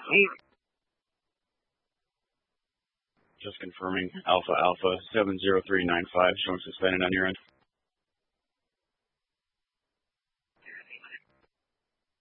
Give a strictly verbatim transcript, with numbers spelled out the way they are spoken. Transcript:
Just confirming Alpha Alpha seven zero three nine five, showing suspended on your end.